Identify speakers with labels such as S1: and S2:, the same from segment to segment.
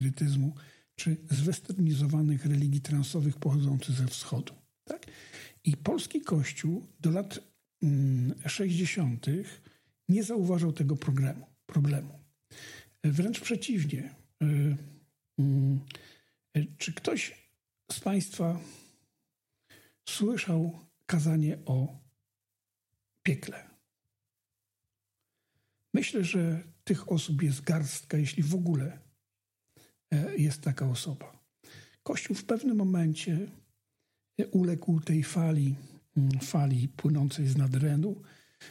S1: spirytyzmu, czy zwesternizowanych religii transowych pochodzących ze wschodu. Tak? I polski Kościół do lat 60. nie zauważał tego problemu. Wręcz przeciwnie. Czy ktoś z Państwa słyszał kazanie o piekle? Myślę, że tych osób jest garstka, jeśli w ogóle jest taka osoba. Kościół w pewnym momencie uległ tej fali płynącej z nadrenu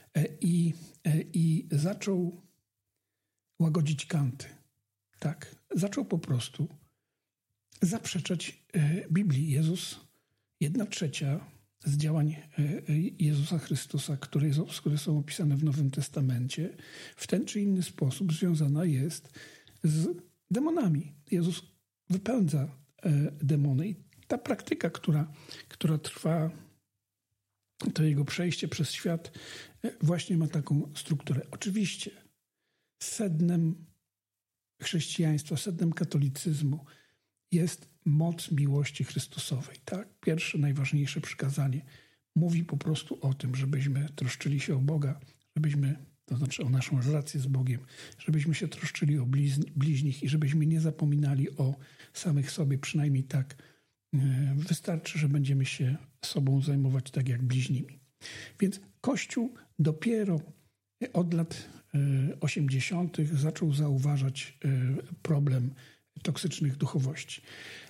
S1: i zaczął łagodzić kanty. Tak, zaczął po prostu zaprzeczać Biblii. Jezus, 1/3 z działań Jezusa Chrystusa, które są opisane w Nowym Testamencie, w ten czy inny sposób związana jest z demonami. Jezus wypędza demony i ta praktyka, która trwa, to jego przejście przez świat właśnie ma taką strukturę. Oczywiście sednem chrześcijaństwa, sednem katolicyzmu jest moc miłości Chrystusowej. Tak? Pierwsze, najważniejsze przykazanie mówi po prostu o tym, żebyśmy troszczyli się o Boga, to znaczy o naszą relację z Bogiem, żebyśmy się troszczyli o bliźnich i żebyśmy nie zapominali o samych sobie. Przynajmniej tak wystarczy, że będziemy się sobą zajmować tak jak bliźnimi. Więc Kościół dopiero od lat 80. zaczął zauważać problem toksycznych duchowości.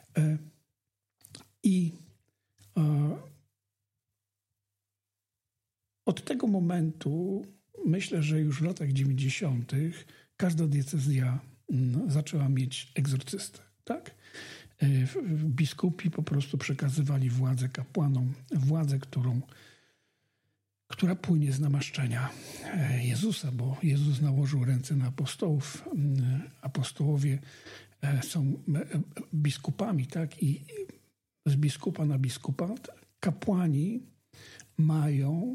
S1: I od tego momentu myślę, że już w latach 90. każda diecezja zaczęła mieć egzorcystę. Tak? Biskupi po prostu przekazywali władzę kapłanom, władzę, która płynie z namaszczenia Jezusa, bo Jezus nałożył ręce na apostołów. Apostołowie są biskupami, tak? I z biskupa na biskupa kapłani mają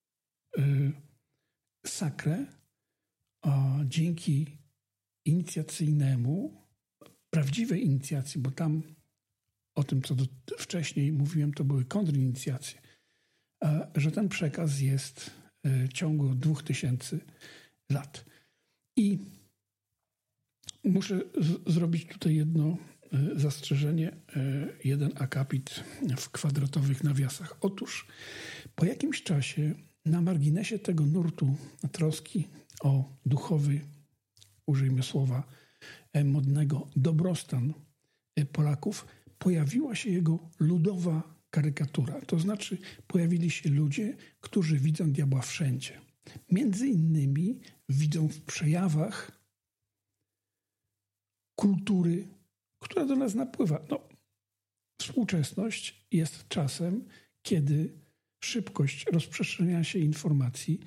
S1: sakrę dzięki inicjacyjnemu, prawdziwej inicjacji, bo tam o tym, co wcześniej mówiłem, to były kontrinicjacje, że ten przekaz jest w ciągu 2000 lat. I muszę zrobić tutaj jedno zastrzeżenie, jeden akapit w kwadratowych nawiasach. Otóż po jakimś czasie na marginesie tego nurtu troski o duchowy, użyjmy słowa modnego, dobrostan Polaków, pojawiła się jego ludowa karykatura. To znaczy pojawili się ludzie, którzy widzą diabła wszędzie. Między innymi widzą w przejawach kultury, która do nas napływa. Współczesność jest czasem, kiedy szybkość rozprzestrzeniania się informacji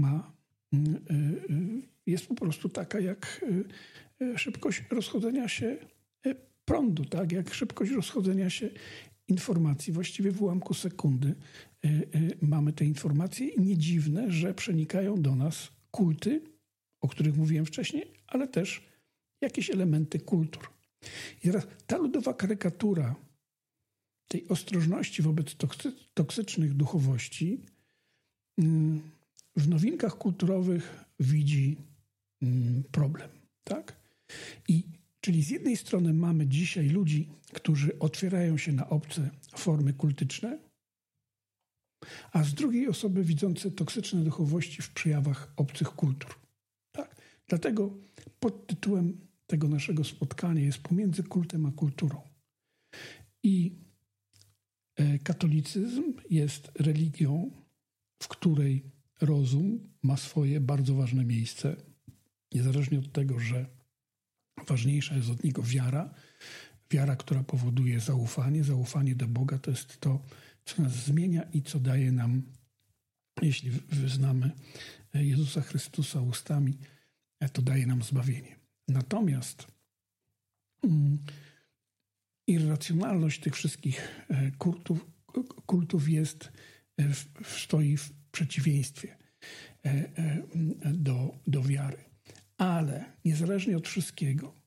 S1: jest po prostu taka jak szybkość rozchodzenia się prądu, tak? Jak szybkość rozchodzenia się informacji. Właściwie w ułamku sekundy mamy te informacje i nie dziwne, że przenikają do nas kulty, o których mówiłem wcześniej, ale też jakieś elementy kultur. I teraz ta ludowa karykatura tej ostrożności wobec toksycznych duchowości w nowinkach kulturowych widzi problem. Tak? Czyli z jednej strony mamy dzisiaj ludzi, którzy otwierają się na obce formy kultyczne, a z drugiej osoby widzące toksyczne duchowości w przejawach obcych kultur. Tak? Dlatego podtytułem tego naszego spotkania jest Pomiędzy kultem a kulturą. I katolicyzm jest religią, w której rozum ma swoje bardzo ważne miejsce, niezależnie od tego, że ważniejsza jest od niego wiara, która powoduje zaufanie do Boga. To jest to, co nas zmienia i co daje nam, jeśli wyznamy Jezusa Chrystusa ustami, to daje nam zbawienie. Natomiast irracjonalność tych wszystkich kultów stoi w przeciwieństwie do wiary. Ale niezależnie od wszystkiego,